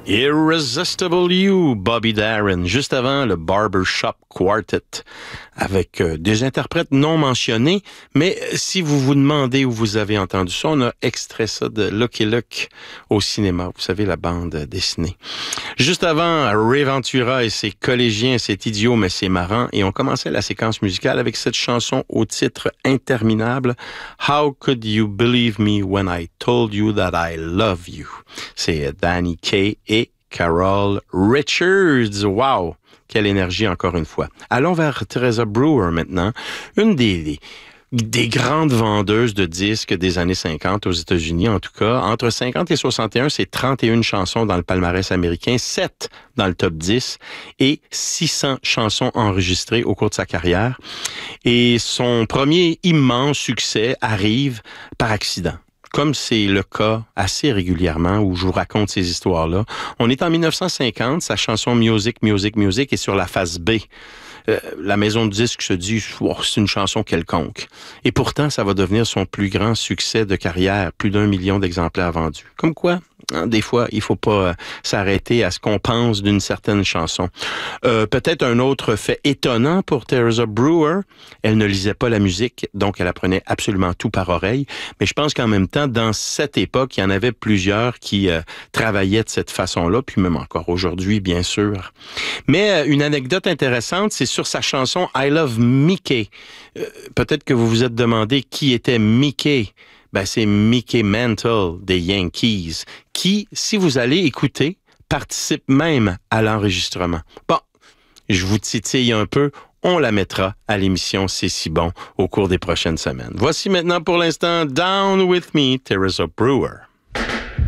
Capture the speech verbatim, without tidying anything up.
Irresistible You, Bobby Darin. Juste avant, le Barbershop Quartet, avec euh, des interprètes non mentionnés. Mais si vous vous demandez où vous avez entendu ça, on a extrait ça de Lucky Luke au cinéma. Vous savez, la bande dessinée. Juste avant, Ray Ventura et ses collégiens, c'est idiot, mais c'est marrant. Et on commençait la séquence musicale avec cette chanson au titre interminable, How Could You Believe Me When I Told You That I Love You? C'est Danny Kaye et Carol Richards. Wow! Quelle énergie encore une fois. Allons vers Teresa Brewer maintenant, une des, des grandes vendeuses de disques des années cinquante aux États-Unis, en tout cas. Entre cinquante et soixante et un, c'est trente et une chansons dans le palmarès américain, sept dans le top dix et six cents chansons enregistrées au cours de sa carrière. Et son premier immense succès arrive par accident. Comme c'est le cas assez régulièrement où je vous raconte ces histoires-là. On est en mille neuf cent cinquante, sa chanson Music, Music, Music est sur la face B. Euh, la maison de disques se dit oh, c'est une chanson quelconque. Et pourtant, ça va devenir son plus grand succès de carrière, plus d'un million d'exemplaires vendus. Comme quoi, hein, des fois, il faut pas euh, s'arrêter à ce qu'on pense d'une certaine chanson. Euh, peut-être un autre fait étonnant pour Teresa Brewer, elle ne lisait pas la musique, donc elle apprenait absolument tout par oreille. Mais je pense qu'en même temps, dans cette époque, il y en avait plusieurs qui euh, travaillaient de cette façon-là, puis même encore aujourd'hui, bien sûr. Mais euh, une anecdote intéressante, c'est sur sa chanson I Love Mickey. Euh, peut-être que vous vous êtes demandé qui était Mickey. Ben, c'est Mickey Mantle des Yankees, qui, si vous allez écouter, participe même à l'enregistrement. Bon, je vous titille un peu, on la mettra à l'émission C'est si bon au cours des prochaines semaines. Voici maintenant pour l'instant Down With Me, Teresa Brewer.